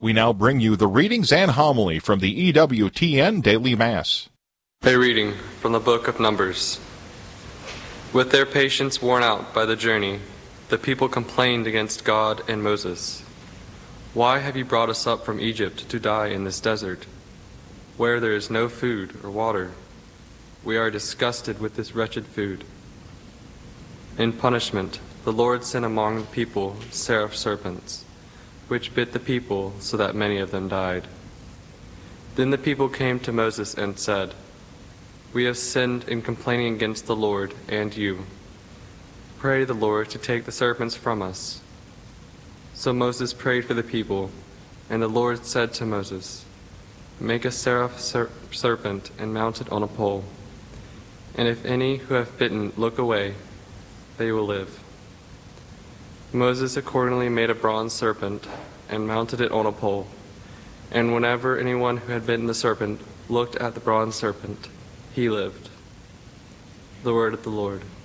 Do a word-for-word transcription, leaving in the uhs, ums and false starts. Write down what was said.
We now bring you the readings and homily from the E W T N Daily Mass. A reading from the book of Numbers. With their patience worn out by the journey, the people complained against God and Moses. "Why have you brought us up from Egypt to die in this desert, where there is no food or water? We are disgusted with this wretched food." In punishment, the Lord sent among the people seraph serpents, which bit the people so that many of them died. Then the people came to Moses and said, "We have sinned in complaining against the Lord and you. Pray the Lord to take the serpents from us." So Moses prayed for the people, and the Lord said to Moses, "Make a seraph ser- serpent and mount it on a pole. And if any who have bitten look away, they will live." Moses accordingly made a bronze serpent and mounted it on a pole. And whenever anyone who had bitten the serpent looked at the bronze serpent, he lived. The word of the Lord.